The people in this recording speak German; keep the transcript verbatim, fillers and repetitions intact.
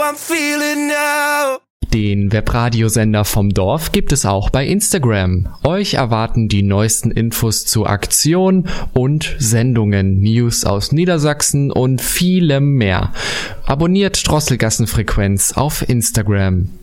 I'm feeling now. Den Webradiosender vom Dorf gibt es auch bei Instagram. Euch erwarten die neuesten Infos zu Aktionen und Sendungen, News aus Niedersachsen und vielem mehr. Abonniert Drosselgassenfrequenz auf Instagram.